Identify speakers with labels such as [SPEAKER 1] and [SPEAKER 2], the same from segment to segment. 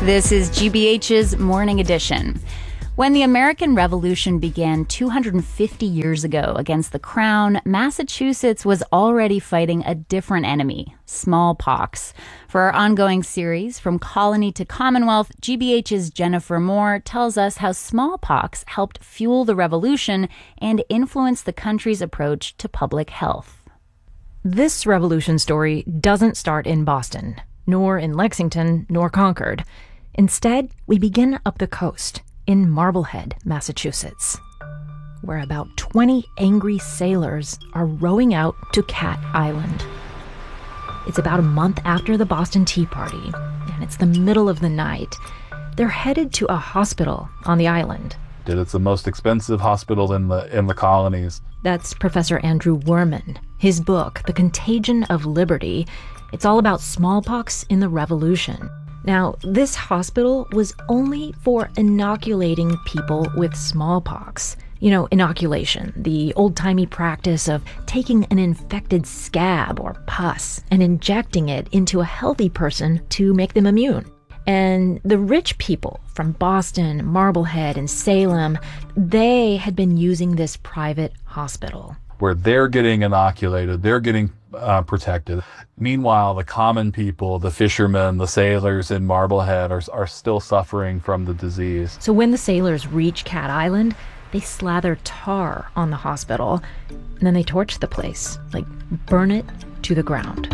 [SPEAKER 1] This is GBH's Morning Edition. When the American Revolution began 250 years ago against the Crown, Massachusetts was already fighting a different enemy, smallpox. For our ongoing series, From Colony to Commonwealth, GBH's Jennifer Moore tells us how smallpox helped fuel the revolution and influence the country's approach to public health.
[SPEAKER 2] This revolution story doesn't start in Boston, nor in Lexington, nor Concord. Instead, we begin up the coast, in Marblehead, Massachusetts, where about 20 angry sailors are rowing out to Cat Island. It's about a month after the Boston Tea Party, and it's the middle of the night. They're headed to a hospital on the island.
[SPEAKER 3] It's the most expensive hospital in the colonies.
[SPEAKER 2] That's Professor Andrew Worman. His book, The Contagion of Liberty, it's all about smallpox in the Revolution. Now, this hospital was only for inoculating people with smallpox. You know, inoculation, the old-timey practice of taking an infected scab or pus and injecting it into a healthy person to make them immune. And the rich people from Boston, Marblehead, and Salem, they had been using this private hospital.
[SPEAKER 3] Where they're getting inoculated, they're getting protected. Meanwhile, the common people, the fishermen, the sailors in Marblehead are still suffering from the disease.
[SPEAKER 2] So when the sailors reach Cat Island, they slather tar on the hospital, and then they torch the place, like burn it to the ground.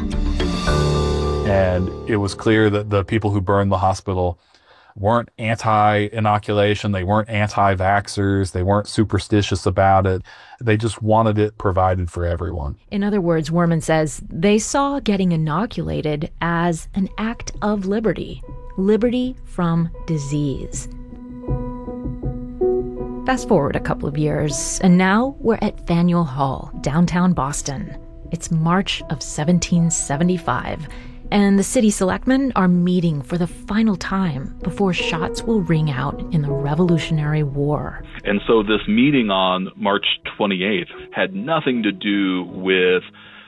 [SPEAKER 3] And it was clear that the people who burned the hospital weren't anti-inoculation, they weren't anti-vaxxers, they weren't superstitious about it. They just wanted it provided for everyone.
[SPEAKER 2] In other words, Worman says, they saw getting inoculated as an act of liberty. Liberty from disease. Fast forward a couple of years, and now we're at Faneuil Hall, downtown Boston. It's March of 1775. And the city selectmen are meeting for the final time before shots will ring out in the Revolutionary War.
[SPEAKER 4] And so this meeting on March 28th had nothing to do with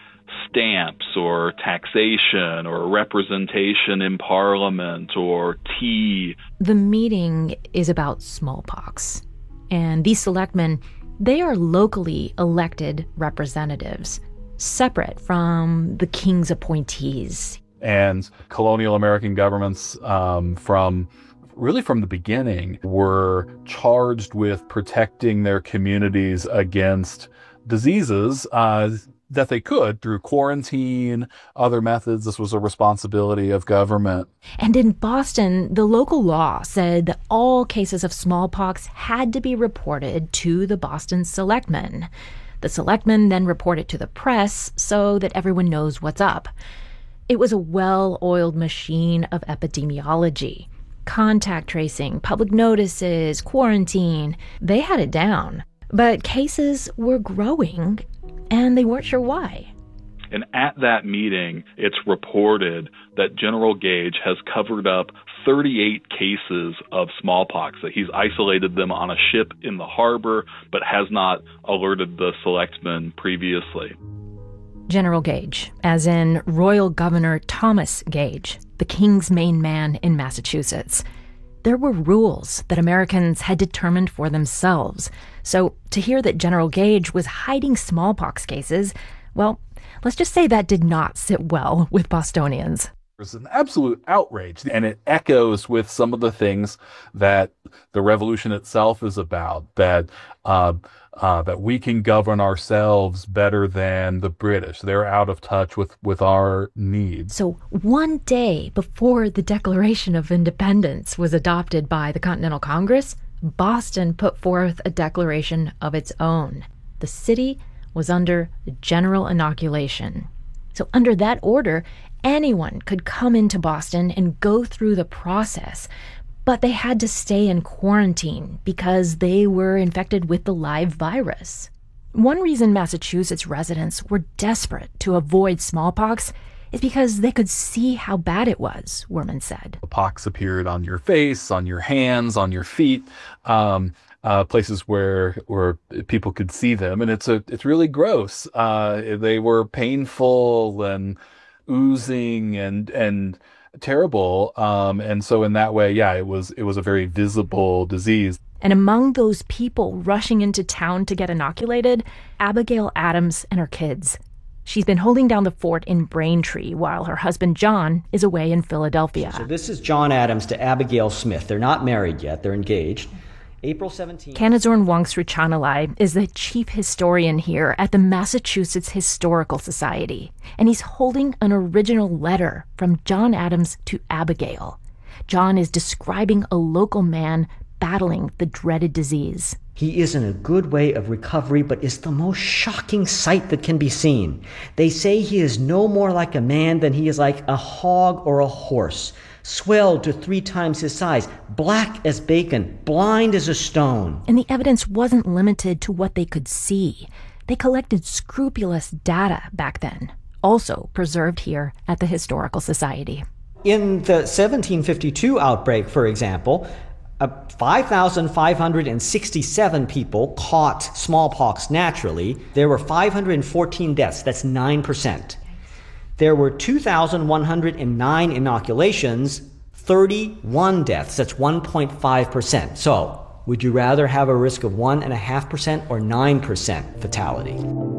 [SPEAKER 4] stamps or taxation or representation in Parliament or tea.
[SPEAKER 2] The meeting is about smallpox. And these selectmen, they are locally elected representatives, separate from the king's appointees.
[SPEAKER 3] And colonial American governments from the beginning were charged with protecting their communities against diseases that they could through quarantine, other methods. This was a responsibility of government.
[SPEAKER 2] And in Boston, the local law said that all cases of smallpox had to be reported to the Boston selectmen. The selectmen then report it to the press so that everyone knows what's up. It was a well-oiled machine of epidemiology. Contact tracing, public notices, quarantine, they had it down. But cases were growing, and they weren't sure why.
[SPEAKER 4] And at that meeting, it's reported that General Gage has covered up 38 cases of smallpox, that he's isolated them on a ship in the harbor, but has not alerted the selectmen previously.
[SPEAKER 2] General Gage, as in Royal Governor Thomas Gage, the king's main man in Massachusetts. There were rules that Americans had determined for themselves. So to hear that General Gage was hiding smallpox cases, well, let's just say that did not sit well with Bostonians.
[SPEAKER 3] It's an absolute outrage, and it echoes with some of the things that the revolution itself is about, that we can govern ourselves better than the British. They're out of touch with our needs.
[SPEAKER 2] So one day before the Declaration of Independence was adopted by the Continental Congress, Boston put forth a declaration of its own. The city was under general inoculation. So under that order, anyone could come into Boston and go through the process, but they had to stay in quarantine because they were infected with the live virus. One reason Massachusetts residents were desperate to avoid smallpox is because they could see how bad it was, Worman said.
[SPEAKER 3] The pox appeared on your face, on your hands, on your feet, places where people could see them, and it's really gross. They were painful and oozing and terrible. And so in that way, yeah, it was a very visible disease.
[SPEAKER 2] And among those people rushing into town to get inoculated, Abigail Adams and her kids. She's been holding down the fort in Braintree while her husband John is away in Philadelphia.
[SPEAKER 5] So this is John Adams to Abigail Smith. They're not married yet. They're engaged. April 17th.
[SPEAKER 2] Kanazorn Wangsruchanalai is the chief historian here at the Massachusetts Historical Society, and he's holding an original letter from John Adams to Abigail. John is describing a local man battling the dreaded disease.
[SPEAKER 5] He is in a good way of recovery, but is the most shocking sight that can be seen. They say he is no more like a man than he is like a hog or a horse, swelled to 3 times his size, black as bacon, blind as a stone.
[SPEAKER 2] And the evidence wasn't limited to what they could see. They collected scrupulous data back then, also preserved here at the Historical Society.
[SPEAKER 5] In the 1752 outbreak, for example, 5,567 people caught smallpox naturally. There were 514 deaths. That's 9%. There were 2,109 inoculations, 31 deaths. That's 1.5%. So, would you rather have a risk of 1.5% or 9% fatality?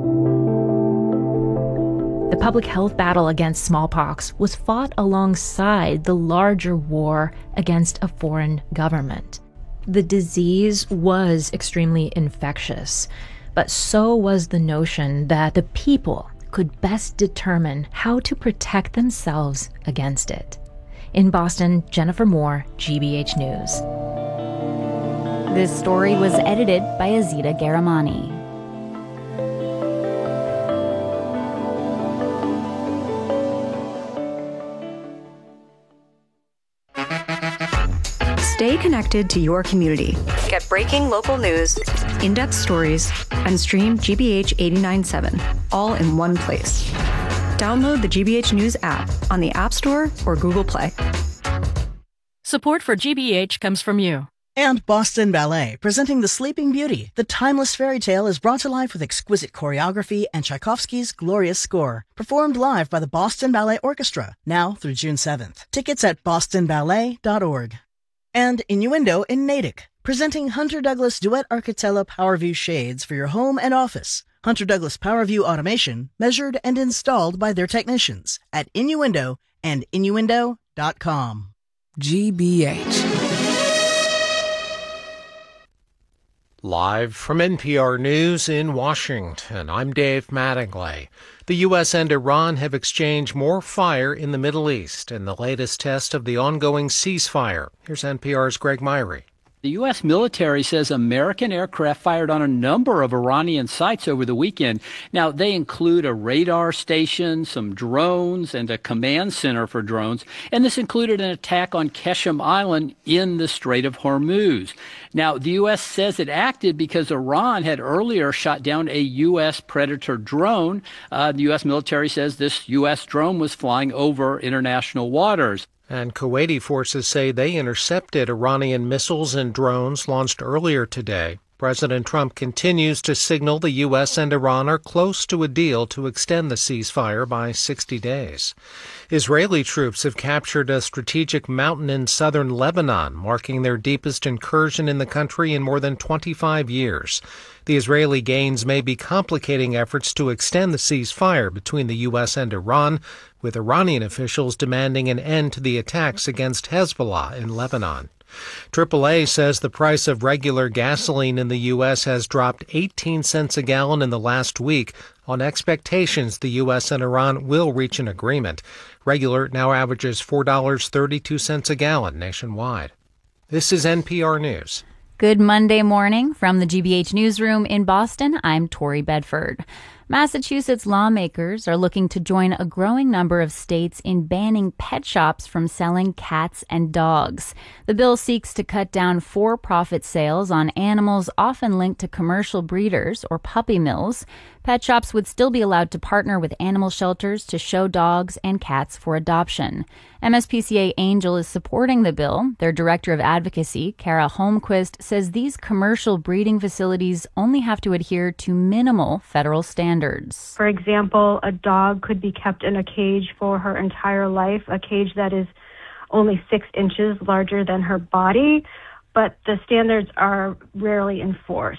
[SPEAKER 2] The public health battle against smallpox was fought alongside the larger war against a foreign government. The disease was extremely infectious, but so was the notion that the people could best determine how to protect themselves against it. In Boston, Jennifer Moore, GBH News.
[SPEAKER 1] This story was edited by Azita Garamani.
[SPEAKER 6] Stay connected to your community. Get breaking local news, in-depth stories, and stream GBH 89.7 all in one place. Download the GBH News app on the App Store or Google Play.
[SPEAKER 7] Support for GBH comes from you.
[SPEAKER 8] And Boston Ballet, presenting The Sleeping Beauty. The timeless fairy tale is brought to life with exquisite choreography and Tchaikovsky's glorious score. Performed live by the Boston Ballet Orchestra, now through June 7th. Tickets at bostonballet.org. And Innuendo in Natick, presenting Hunter Douglas Duet Architella PowerView shades for your home and office. Hunter Douglas PowerView automation, measured and installed by their technicians at Innuendo and innuendo.com.
[SPEAKER 9] GBH. Live from NPR News in Washington, I'm Dave Mattingly. The U.S. and Iran have exchanged more fire in the Middle East in the latest test of the ongoing ceasefire. Here's NPR's Greg Myrie.
[SPEAKER 10] The U.S. military says American aircraft fired on a number of Iranian sites over the weekend. Now, they include a radar station, some drones, and a command center for drones. And this included an attack on Keshem Island in the Strait of Hormuz. Now, the U.S. says it acted because Iran had earlier shot down a U.S. Predator drone. The U.S. military says this U.S. drone was flying over international waters.
[SPEAKER 9] And Kuwaiti forces say they intercepted Iranian missiles and drones launched earlier today. President Trump continues to signal the U.S. and Iran are close to a deal to extend the ceasefire by 60 days. Israeli troops have captured a strategic mountain in southern Lebanon, marking their deepest incursion in the country in more than 25 years. The Israeli gains may be complicating efforts to extend the ceasefire between the U.S. and Iran, with Iranian officials demanding an end to the attacks against Hezbollah in Lebanon. AAA says the price of regular gasoline in the U.S. has dropped 18 cents a gallon in the last week on expectations the U.S. and Iran will reach an agreement. Regular now averages $4.32 a gallon nationwide. This is NPR News.
[SPEAKER 1] Good Monday morning from the GBH Newsroom in Boston. I'm Tori Bedford. Massachusetts lawmakers are looking to join a growing number of states in banning pet shops from selling cats and dogs. The bill seeks to cut down for-profit sales on animals often linked to commercial breeders or puppy mills. Pet shops would still be allowed to partner with animal shelters to show dogs and cats for adoption. MSPCA Angel is supporting the bill. Their director of advocacy, Kara Holmquist, says these commercial breeding facilities only have to adhere to minimal federal standards.
[SPEAKER 11] For example, a dog could be kept in a cage for her entire life, a cage that is only 6 inches larger than her body, but the standards are rarely enforced.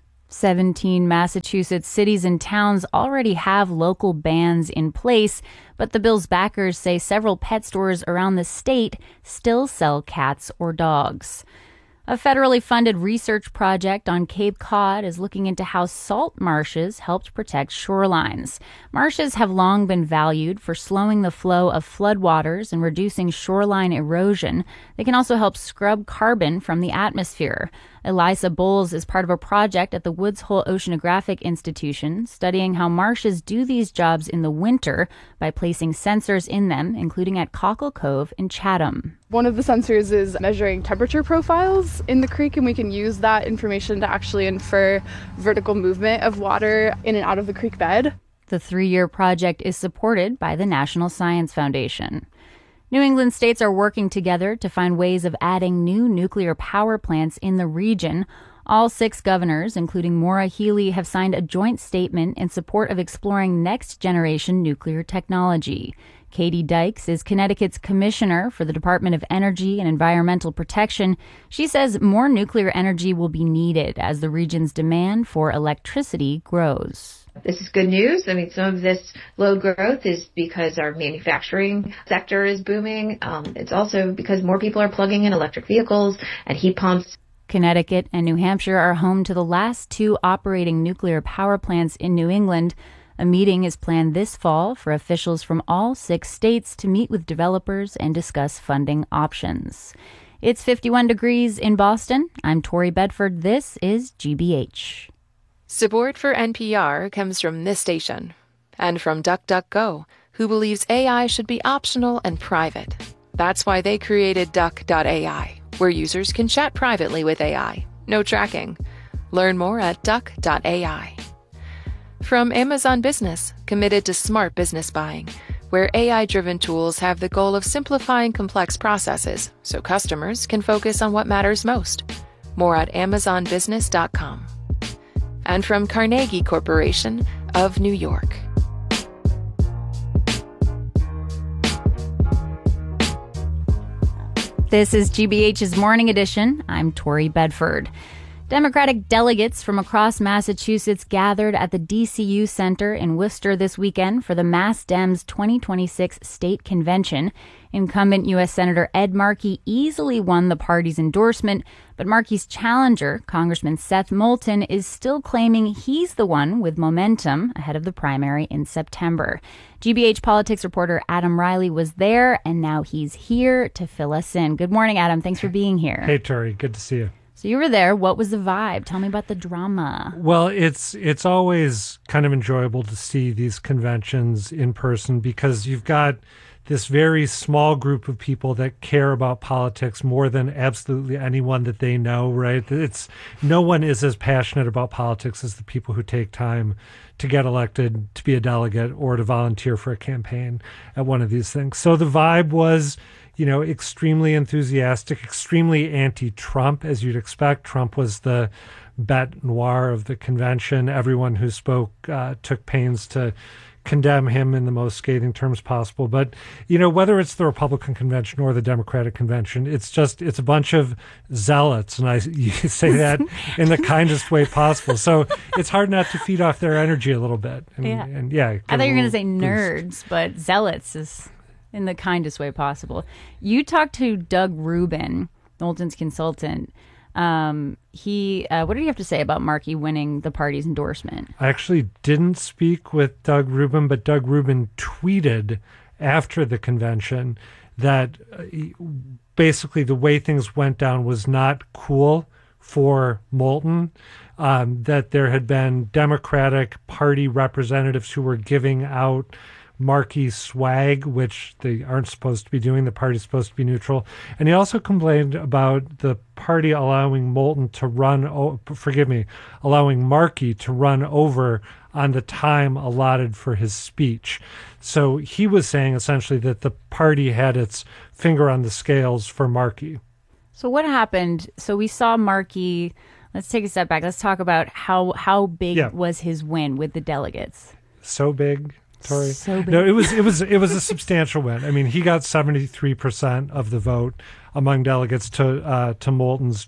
[SPEAKER 1] 17 Massachusetts cities and towns already have local bans in place, but the bill's backers say several pet stores around the state still sell cats or dogs. A federally funded research project on Cape Cod is looking into how salt marshes helped protect shorelines. Marshes have long been valued for slowing the flow of floodwaters and reducing shoreline erosion. They can also help scrub carbon from the atmosphere. Elisa Bowles is part of a project at the Woods Hole Oceanographic Institution studying how marshes do these jobs in the winter by placing sensors in them, including at Cockle Cove in Chatham.
[SPEAKER 12] One of the sensors is measuring temperature profiles in the creek, and we can use that information to actually infer vertical movement of water in and out of the creek bed.
[SPEAKER 1] The 3-year project is supported by the National Science Foundation. New England states are working together to find ways of adding new nuclear power plants in the region. All 6 governors, including Maura Healey, have signed a joint statement in support of exploring next-generation nuclear technology. Katie Dykes is Connecticut's commissioner for the Department of Energy and Environmental Protection. She says more nuclear energy will be needed as the region's demand for electricity grows.
[SPEAKER 13] This is good news. I mean, some of this low growth is because our manufacturing sector is booming. It's also because more people are plugging in electric vehicles and heat pumps.
[SPEAKER 1] Connecticut and New Hampshire are home to the last 2 operating nuclear power plants in New England. A meeting is planned this fall for officials from all 6 states to meet with developers and discuss funding options. It's 51 degrees in Boston. I'm Tori Bedford. This is GBH.
[SPEAKER 14] Support for NPR comes from this station and from DuckDuckGo, who believes AI should be optional and private. That's why they created Duck.ai, where users can chat privately with AI. No tracking. Learn more at Duck.ai. From Amazon Business, committed to smart business buying, where AI-driven tools have the goal of simplifying complex processes so customers can focus on what matters most. More at amazonbusiness.com. And from Carnegie Corporation of New York.
[SPEAKER 1] This is GBH's Morning Edition. I'm Tori Bedford. Democratic delegates from across Massachusetts gathered at the DCU Center in Worcester this weekend for the Mass Dems 2026 state convention. Incumbent U.S. Senator Ed Markey easily won the party's endorsement, but Markey's challenger, Congressman Seth Moulton, is still claiming he's the one with momentum ahead of the primary in September. GBH politics reporter Adam Riley was there, and now he's here to fill us in. Good morning, Adam. Thanks for being here.
[SPEAKER 15] Hey, Tori. Good to see you.
[SPEAKER 1] So you were there. What was the vibe? Tell me about the drama.
[SPEAKER 15] Well, it's always kind of enjoyable to see these conventions in person because you've got this very small group of people that care about politics more than absolutely anyone that they know, right? No one is as passionate about politics as the people who take time to get elected, to be a delegate, or to volunteer for a campaign at one of these things. So the vibe was, extremely enthusiastic, extremely anti-Trump, as you'd expect. Trump was the bête noire of the convention. Everyone who spoke took pains to condemn him in the most scathing terms possible. But, whether it's the Republican convention or the Democratic convention, it's a bunch of zealots. And you say that in the kindest way possible. So it's hard not to feed off their energy a little bit. And
[SPEAKER 1] I thought you were going to say nerds, but zealots is in the kindest way possible. You talked to Doug Rubin, Moulton's consultant. What did he have to say about Markey winning the party's endorsement?
[SPEAKER 15] I actually didn't speak with Doug Rubin, but Doug Rubin tweeted after the convention that basically the way things went down was not cool for Moulton, that there had been Democratic Party representatives who were giving out Markey swag, which they aren't supposed to be doing. The party's supposed to be neutral. And he also complained about the party allowing allowing Markey to run over on the time allotted for his speech. So he was saying essentially that the party had its finger on the scales for Markey.
[SPEAKER 1] So what happened? So we saw Markey. Let's take a step back. Let's talk about how big was his win with the delegates.
[SPEAKER 15] So big, Tori?
[SPEAKER 1] So big.
[SPEAKER 15] No, it was a substantial win. I mean, he got 73% of the vote among delegates to Moulton's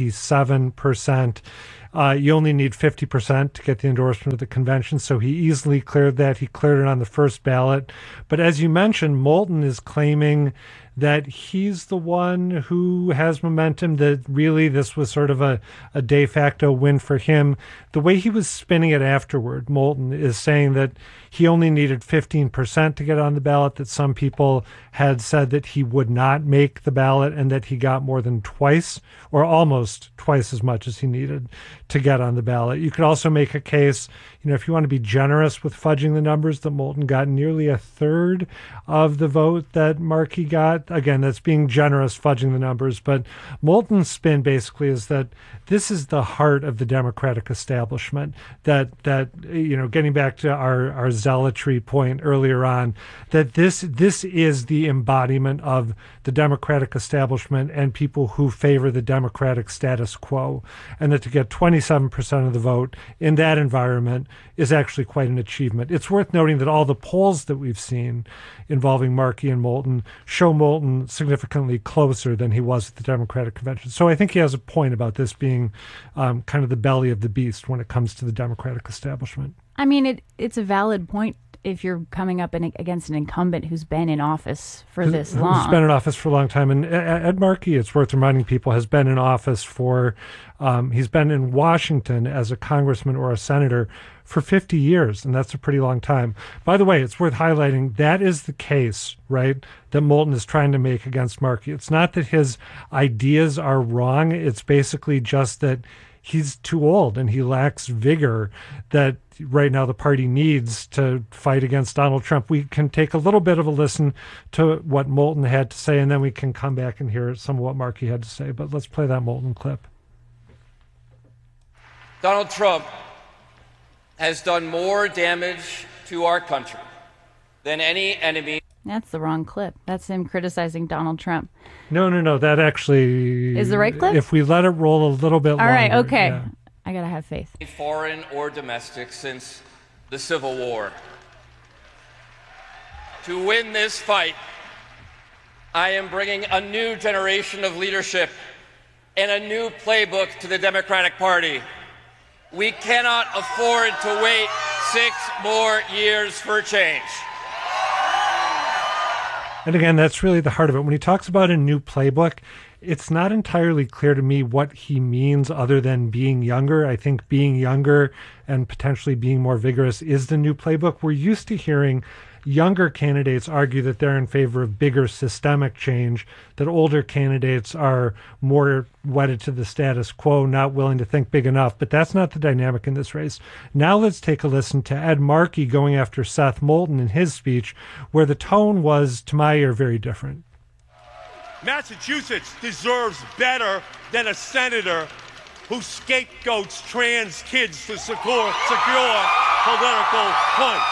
[SPEAKER 15] 27%. You only need 50% to get the endorsement of the convention, so he easily cleared that. He cleared it on the first ballot. But as you mentioned, Moulton is claiming that he's the one who has momentum, that really this was sort of a de facto win for him. The way he was spinning it afterward, Moulton is saying that he only needed 15% to get on the ballot, that some people had said that he would not make the ballot, and that he got more than twice or almost twice as much as he needed to get on the ballot. You could also make a case, if you want to be generous with fudging the numbers, that Moulton got nearly a third of the vote that Markey got. Again, that's being generous, fudging the numbers. But Moulton's spin basically is that this is the heart of the Democratic establishment, that getting back to our zealotry point earlier on, that this is the embodiment of the Democratic establishment and people who favor the Democratic status quo, and that to get 27% of the vote in that environment is actually quite an achievement. It's worth noting that all the polls that we've seen involving Markey and Moulton show Moulton significantly closer than he was at the Democratic convention. So I think he has a point about this being kind of the belly of the beast when it comes to the Democratic establishment.
[SPEAKER 1] I mean, it's a valid point if you're coming up against an incumbent who's been in office for this long.
[SPEAKER 15] Who's been in office for a long time. And Ed Markey, it's worth reminding people, has been in office he's been in Washington as a congressman or a senator for 50 years, and that's a pretty long time. By the way, it's worth highlighting that is the case, right, that Moulton is trying to make against Markey. It's not that his ideas are wrong. It's basically just that he's too old and he lacks vigor that right now the party needs to fight against Donald Trump. We can take a little bit of a listen to what Moulton had to say, and then we can come back and hear some of what Markey had to say. But let's play that Moulton clip.
[SPEAKER 16] Donald Trump has done more damage to our country than any enemy.
[SPEAKER 1] That's the wrong clip. That's him criticizing Donald Trump.
[SPEAKER 15] No. That actually
[SPEAKER 1] is the right clip.
[SPEAKER 15] If we let it roll a little bit longer.
[SPEAKER 1] All right, okay. Yeah. I gotta have faith.
[SPEAKER 16] Foreign or domestic since the Civil War. To win this fight, I am bringing a new generation of leadership and a new playbook to the Democratic Party. We cannot afford to wait 6 more years for change.
[SPEAKER 15] And again, that's really the heart of it. When he talks about a new playbook, it's not entirely clear to me what he means other than being younger. I think being younger and potentially being more vigorous is the new playbook. We're used to hearing younger candidates argue that they're in favor of bigger systemic change, that older candidates are more wedded to the status quo, not willing to think big enough. But that's not the dynamic in this race. Now let's take a listen to Ed Markey going after Seth Moulton in his speech, where the tone was, to my ear, very different.
[SPEAKER 17] Massachusetts deserves better than a senator who scapegoats trans kids to secure political points.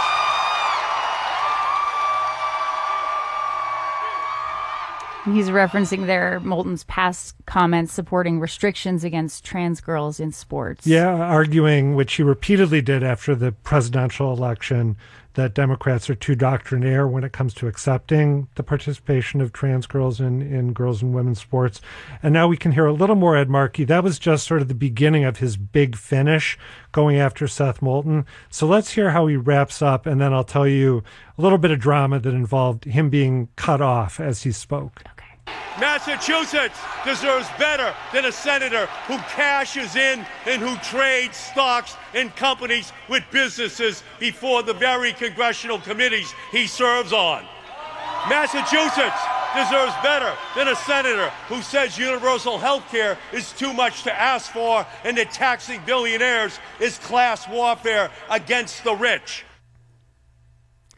[SPEAKER 1] He's referencing there Moulton's past comments supporting restrictions against trans girls in sports.
[SPEAKER 15] Yeah, arguing, which he repeatedly did after the presidential election, that Democrats are too doctrinaire when it comes to accepting the participation of trans girls in girls and women's sports. And now we can hear a little more Ed Markey. That was just sort of the beginning of his big finish going after Seth Moulton. So let's hear how he wraps up, and then I'll tell you a little bit of drama that involved him being cut off as he spoke.
[SPEAKER 1] Okay.
[SPEAKER 17] Massachusetts deserves better than a senator who cashes in and who trades stocks in companies with businesses before the very congressional committees he serves on. Massachusetts deserves better than a senator who says universal health care is too much to ask for and that taxing billionaires is class warfare against the rich.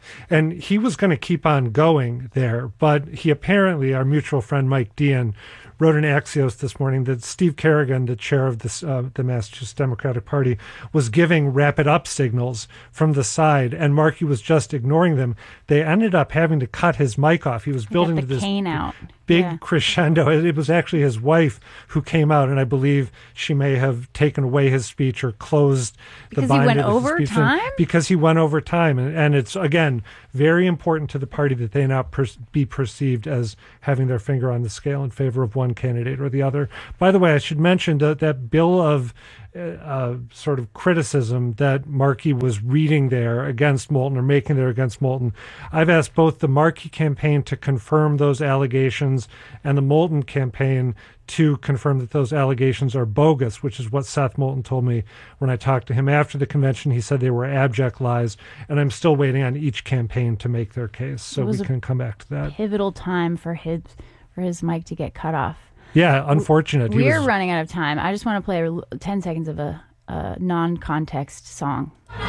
[SPEAKER 15] And he was going to keep on going there, but he apparently, our mutual friend Mike Dean, wrote in Axios this morning that Steve Kerrigan, the chair of the Massachusetts Democratic Party, was giving rapid up signals from the side, and Markey was just ignoring them. They ended up having to cut his mic off. He was building
[SPEAKER 1] the
[SPEAKER 15] this
[SPEAKER 1] cane out.
[SPEAKER 15] Big crescendo. It was actually his wife who came out, and I believe she may have taken away his speech or closed the bind of his speech.
[SPEAKER 1] Because he went over time?
[SPEAKER 15] Because he went over time. And it's, again, very important to the party that they not be perceived as having their finger on the scale in favor of one candidate or the other. By the way, I should mention that bill of sort of criticism that Markey was reading there against Moulton, or making there against Moulton. I've asked both the Markey campaign to confirm those allegations and the Moulton campaign to confirm that those allegations are bogus, which is what Seth Moulton told me when I talked to him after the convention. He said they were abject lies, and I'm still waiting on each campaign to make their case, so we can come back to that.
[SPEAKER 1] Pivotal time for his mic to get cut off.
[SPEAKER 15] Yeah, unfortunate.
[SPEAKER 1] We're running out of time. I just want to play 10 seconds of a non-context song.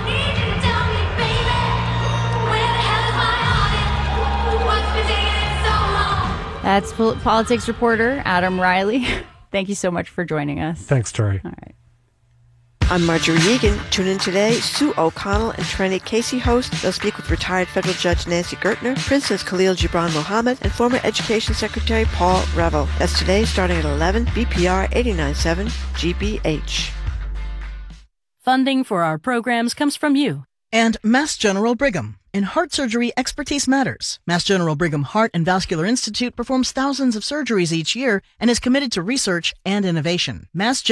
[SPEAKER 1] That's politics reporter Adam Riley. Thank you so much for joining us.
[SPEAKER 15] Thanks, Tori.
[SPEAKER 1] All right.
[SPEAKER 18] I'm Marjorie Egan. Tune in today. Sue O'Connell and Trenny Casey host. They'll speak with retired federal judge Nancy Gertner, Princess Khalil Gibran Mohammed, and former Education Secretary Paul Reville. That's today starting at 11, BPR 89.7 GBH.
[SPEAKER 7] Funding for our programs comes from you.
[SPEAKER 8] And Mass General Brigham. In heart surgery, expertise matters. Mass General Brigham Heart and Vascular Institute performs thousands of surgeries each year and is committed to research and innovation.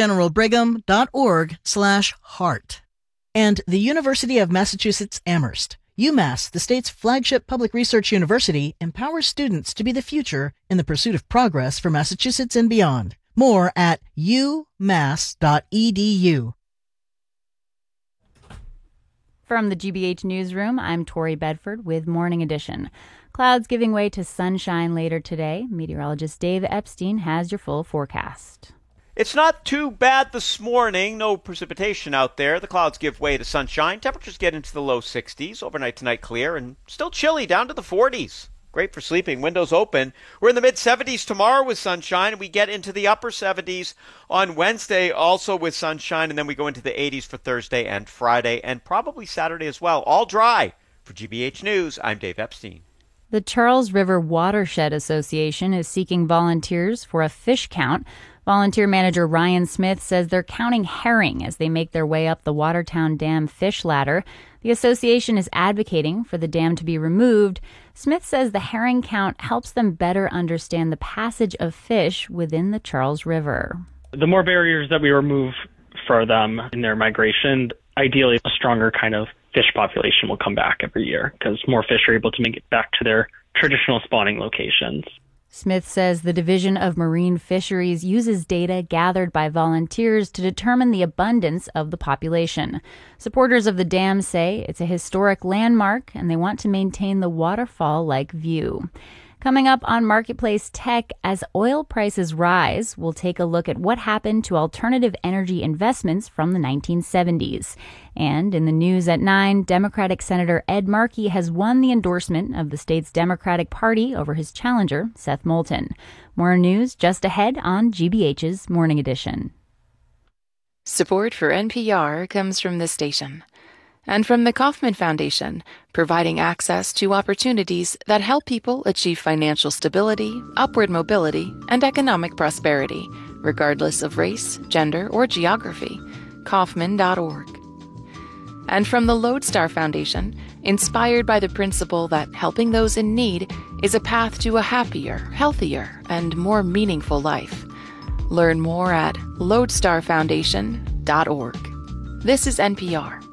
[SPEAKER 8] massgeneralbrigham.org/heart. And the University of Massachusetts Amherst. UMass, the state's flagship public research university, empowers students to be the future in the pursuit of progress for Massachusetts and beyond. More at umass.edu.
[SPEAKER 1] From the GBH Newsroom, I'm Tori Bedford with Morning Edition. Clouds giving way to sunshine later today. Meteorologist Dave Epstein has your full forecast.
[SPEAKER 19] It's not too bad this morning. No precipitation out there. The clouds give way to sunshine. Temperatures get into the low 60s. Overnight tonight clear and still chilly down to the 40s. Great for sleeping. Windows open. We're in the mid-70s tomorrow with sunshine. We get into the upper 70s on Wednesday, also with sunshine. And then we go into the 80s for Thursday and Friday, and probably Saturday as well. All dry. For GBH News, I'm Dave Epstein.
[SPEAKER 1] The Charles River Watershed Association is seeking volunteers for a fish count. Volunteer manager Ryan Smith says they're counting herring as they make their way up the Watertown Dam fish ladder. The association is advocating for the dam to be removed. Smith says the herring count helps them better understand the passage of fish within the Charles River.
[SPEAKER 20] The more barriers that we remove for them in their migration, ideally a stronger kind of fish population will come back every year because more fish are able to make it back to their traditional spawning locations.
[SPEAKER 1] Smith says the Division of Marine Fisheries uses data gathered by volunteers to determine the abundance of the population. Supporters of the dam say it's a historic landmark and they want to maintain the waterfall-like view. Coming up on Marketplace Tech, as oil prices rise, we'll take a look at what happened to alternative energy investments from the 1970s. And in the news at 9, Democratic Senator Ed Markey has won the endorsement of the state's Democratic Party over his challenger, Seth Moulton. More news just ahead on GBH's Morning Edition.
[SPEAKER 14] Support for NPR comes from this station. And from the Kauffman Foundation, providing access to opportunities that help people achieve financial stability, upward mobility, and economic prosperity, regardless of race, gender, or geography. Kauffman.org. And from the Lodestar Foundation, inspired by the principle that helping those in need is a path to a happier, healthier, and more meaningful life. Learn more at lodestarfoundation.org. This is NPR.